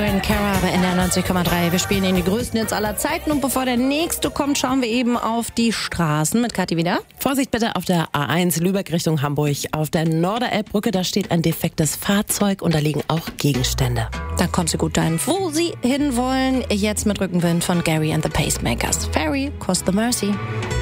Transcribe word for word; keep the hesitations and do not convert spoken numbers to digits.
Marian Carey bei N D R neunzig Komma drei. Wir spielen Ihnen die größten Hits aller Zeiten. Und bevor der nächste kommt, schauen wir eben auf die Straßen mit Kathi wieder. Vorsicht bitte auf der A eins Lübeck Richtung Hamburg. Auf der Norderelbbrücke, da steht ein defektes Fahrzeug und da liegen auch Gegenstände. Dann kommen Sie gut dahin, wo Sie hinwollen. Jetzt mit Rückenwind von Gary and the Pacemakers. Ferry, Cross the Mersey.